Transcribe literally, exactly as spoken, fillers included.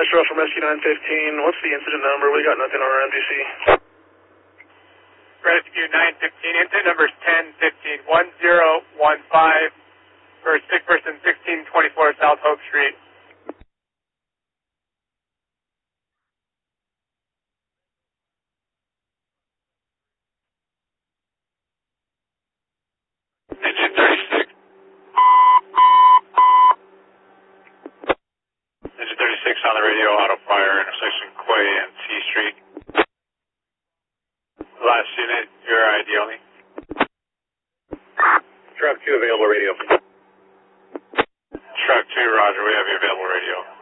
Dispatch Russell Rescue nine fifteen. What's the incident number? We got nothing on our M D C. Rescue nine fifteen. Incident number is ten fifteen one zero one five for sick person sixteen twenty-four South Hope Street. Engine thirty-six. Engine thirty-six on the radio, auto fire, intersection Quay and T Street. Last unit, your I D only. Truck two available radio. Truck two, roger, we have your available radio.